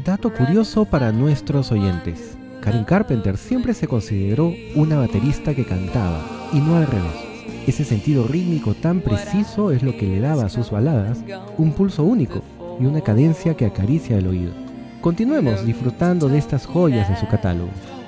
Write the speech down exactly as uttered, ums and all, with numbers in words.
Dato curioso para nuestros oyentes. Karen Carpenter siempre se consideró una baterista que cantaba, y no al revés. Ese sentido rítmico tan preciso es lo que le daba a sus baladas un pulso único y una cadencia que acaricia el oído. Continuemos disfrutando de estas joyas de su catálogo.